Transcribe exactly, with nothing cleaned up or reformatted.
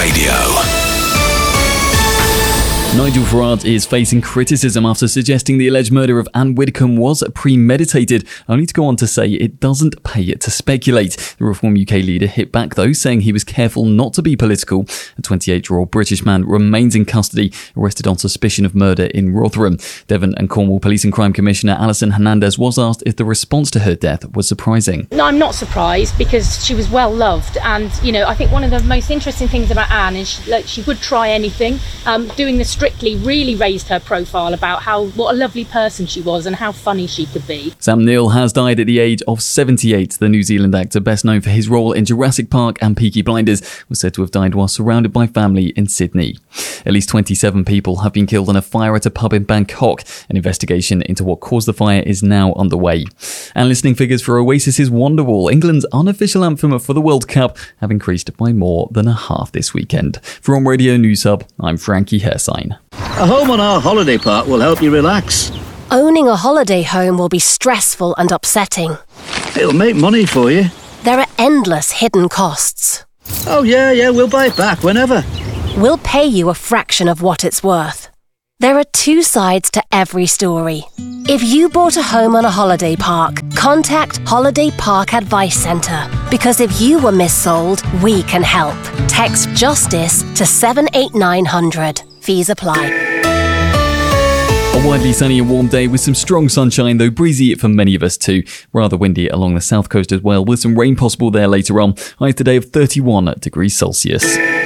Radio. Nigel Farage is facing criticism after suggesting the alleged murder of Anne Widdecombe was premeditated, only to go on to say it doesn't pay it to speculate. The Reform U K leader hit back though, saying he was careful not to be political. A twenty-eight-year-old British man remains in custody, arrested on suspicion of murder in Rotherham. Devon and Cornwall Police and Crime Commissioner Alison Hernandez was asked if the response to her death was surprising. No, I'm not surprised because she was well loved, and you know I think one of the most interesting things about Anne is she, like, she would try anything. Um, doing the Strictly really raised her profile about how what a lovely person she was and how funny she could be. Sam Neill has died at the age of seventy-eight. The New Zealand actor, best known for his role in Jurassic Park and Peaky Blinders, was said to have died while surrounded by family in Sydney. At least twenty-seven people have been killed in a fire at a pub in Bangkok. An investigation into what caused the fire is now underway. And listening figures for Oasis's Wonderwall, England's unofficial anthem for the World Cup, have increased by more than a half this weekend. From Radio News Hub, I'm Frankie Hersign. A home on our holiday park will help you relax. Owning a holiday home will be stressful and upsetting. It'll make money for you. There are endless hidden costs. Oh yeah, yeah, we'll buy it back whenever. We'll pay you a fraction of what it's worth. There are two sides to every story. If you bought a home on a holiday park, contact Holiday Park Advice Centre. Because if you were missold, we can help. Text JUSTICE to seven eight nine hundred. Fees apply. A widely sunny and warm day with some strong sunshine, though breezy for many of us too. Rather windy along the south coast as well, with some rain possible there later on. Highs today of thirty-one degrees Celsius.